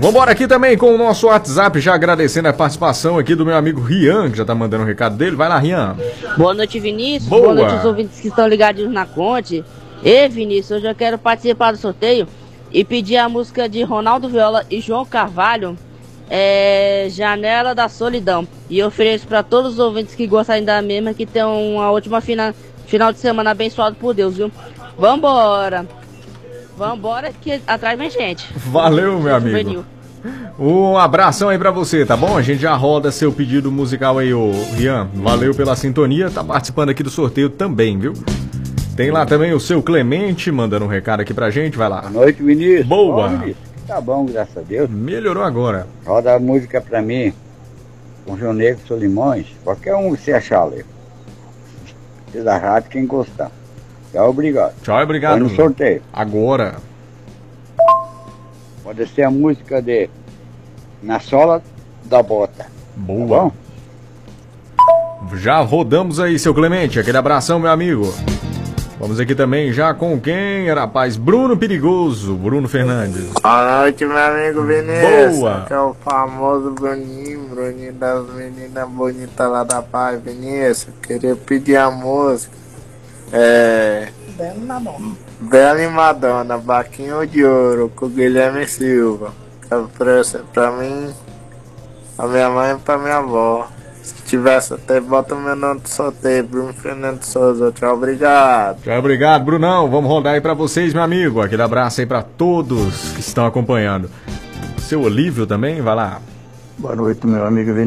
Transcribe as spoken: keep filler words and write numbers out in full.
Vambora aqui também com o nosso WhatsApp, já agradecendo a participação aqui do meu amigo Rian, que já tá mandando um recado dele. Vai lá, Rian. Boa noite, Vinícius. Boa, Boa noite aos ouvintes que estão ligados na Conte. E Vinícius, hoje eu quero participar do sorteio e pedir a música de Ronaldo Viola e João Carvalho, é Janela da Solidão. E eu ofereço para todos os ouvintes que gostarem da mesma, que tenham uma última final, final de semana abençoado por Deus, viu? Vambora! Vambora que atrás vem gente. Valeu, meu amigo. Juvenil. Um abração aí pra você, tá bom? A gente já roda seu pedido musical aí, ô Rian. Valeu pela sintonia, tá participando aqui do sorteio também, viu? Tem lá também o seu Clemente mandando um recado aqui pra gente, vai lá. Boa noite, Vinícius. Boa. Bom, Vinícius. Tá bom, graças a Deus. Melhorou agora. Roda a música pra mim, com João Negro Solimões, qualquer um que você achar, Léo. Você da rádio, quem gostar. Tchau, obrigado. Tchau, obrigado. Vai no sorteio. Agora. Pode ser a música de Na Sola da Bota. Boa. Tá bom? Já rodamos aí, seu Clemente. Aquele abração, meu amigo. Vamos aqui também já com quem, rapaz? Bruno Perigoso, Bruno Fernandes. Boa noite, meu amigo Vinícius. Boa. Que é o famoso Bruninho, Bruninho das meninas bonitas lá da paz, Vinícius. Queria pedir a música. É... Bela e Madonna. Bela e Madonna, Baquinho de Ouro, com Guilherme Silva. Pra, pra mim, a minha mãe e pra minha avó. Se tivesse até, bota o meu nome de sorteio, Bruno Fernando Souza. Tchau, obrigado. Tchau, obrigado, Brunão. Vamos rodar aí pra vocês, meu amigo. Aquele abraço aí pra todos que estão acompanhando. Seu Olívio também, vai lá. Boa noite, meu amigo Vinícius.